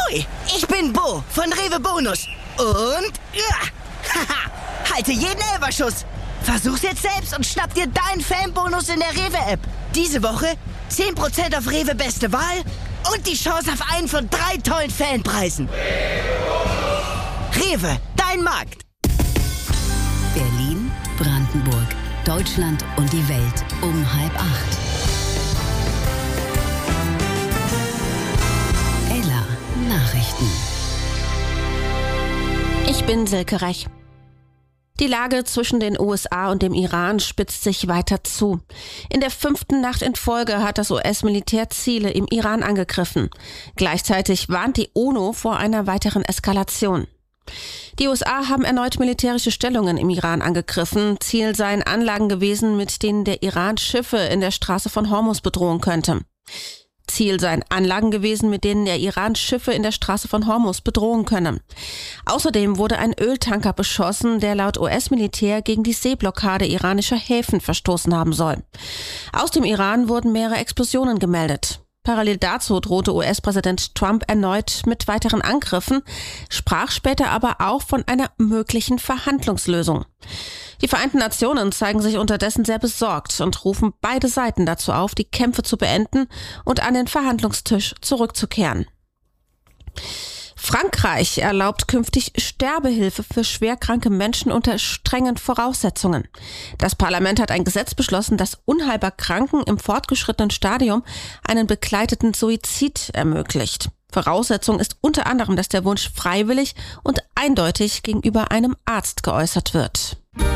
Hui, ich bin Bo von Rewe Bonus. Und haha, halte jeden Elferschuss. Versuch's jetzt selbst und schnapp dir deinen Fanbonus in der Rewe-App. Diese Woche 10% auf Rewe Beste Wahl und die Chance auf einen von 3 tollen Fanpreisen. Rewe, dein Markt. Berlin, Brandenburg, Deutschland und die Welt um 7:30. Ella Nachrichten. Ich bin Silke Rech. Die Lage zwischen den USA und dem Iran spitzt sich weiter zu. In der 5. Nacht in Folge hat das US-Militär Ziele im Iran angegriffen. Gleichzeitig warnt die UNO vor einer weiteren Eskalation. Die USA haben erneut militärische Stellungen im Iran angegriffen. Ziel seien Anlagen gewesen, mit denen der Iran Schiffe in der Straße von Hormuz bedrohen könnte. Ziel seien Anlagen gewesen, mit denen der Iran Schiffe in der Straße von Hormuz bedrohen könne. Außerdem wurde ein Öltanker beschossen, der laut US-Militär gegen die Seeblockade iranischer Häfen verstoßen haben soll. Aus dem Iran wurden mehrere Explosionen gemeldet. Parallel dazu drohte US-Präsident Trump erneut mit weiteren Angriffen, sprach später aber auch von einer möglichen Verhandlungslösung. Die Vereinten Nationen zeigen sich unterdessen sehr besorgt und rufen beide Seiten dazu auf, die Kämpfe zu beenden und an den Verhandlungstisch zurückzukehren. Frankreich erlaubt künftig Sterbehilfe für schwerkranke Menschen unter strengen Voraussetzungen. Das Parlament hat ein Gesetz beschlossen, das unheilbar Kranken im fortgeschrittenen Stadium einen begleiteten Suizid ermöglicht. Voraussetzung ist unter anderem, dass der Wunsch freiwillig und eindeutig gegenüber einem Arzt geäußert wird.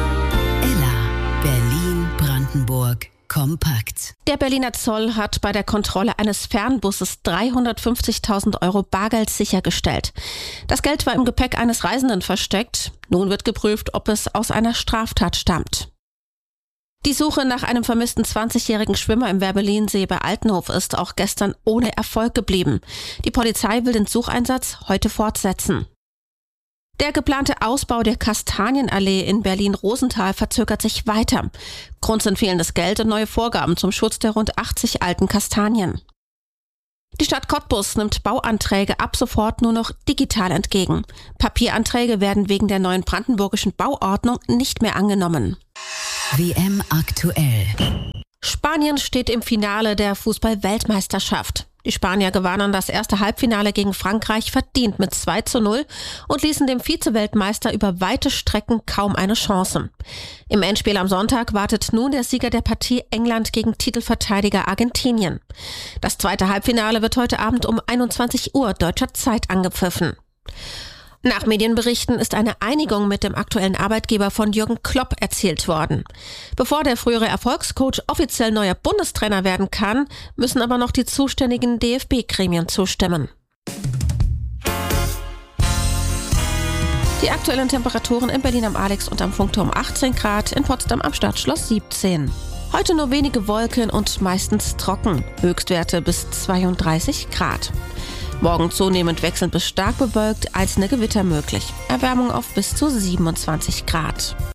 Ella, Berlin, Brandenburg, kompakt. Der Berliner Zoll hat bei der Kontrolle eines Fernbusses 350.000 € Bargeld sichergestellt. Das Geld war im Gepäck eines Reisenden versteckt. Nun wird geprüft, ob es aus einer Straftat stammt. Die Suche nach einem vermissten 20-jährigen Schwimmer im Werbellinsee bei Altenhof ist auch gestern ohne Erfolg geblieben. Die Polizei will den Sucheinsatz heute fortsetzen. Der geplante Ausbau der Kastanienallee in Berlin-Rosenthal verzögert sich weiter. Grund sind fehlendes Geld und neue Vorgaben zum Schutz der rund 80 alten Kastanien. Die Stadt Cottbus nimmt Bauanträge ab sofort nur noch digital entgegen. Papieranträge werden wegen der neuen brandenburgischen Bauordnung nicht mehr angenommen. WM aktuell. Spanien steht im Finale der Fußball-Weltmeisterschaft. Die Spanier gewannen das erste Halbfinale gegen Frankreich verdient mit 2:0 und ließen dem Vize-Weltmeister über weite Strecken kaum eine Chance. Im Endspiel am Sonntag wartet nun der Sieger der Partie England gegen Titelverteidiger Argentinien. Das zweite Halbfinale wird heute Abend um 21 Uhr deutscher Zeit angepfiffen. Nach Medienberichten ist eine Einigung mit dem aktuellen Arbeitgeber von Jürgen Klopp erzielt worden. Bevor der frühere Erfolgscoach offiziell neuer Bundestrainer werden kann, müssen aber noch die zuständigen DFB-Gremien zustimmen. Die aktuellen Temperaturen in Berlin am Alex und am Funkturm 18 Grad, in Potsdam am Stadtschloss 17. Heute nur wenige Wolken und meistens trocken, Höchstwerte bis 32 Grad. Morgen zunehmend wechselnd bis stark bewölkt, einzelne Gewitter möglich. Erwärmung auf bis zu 27 Grad.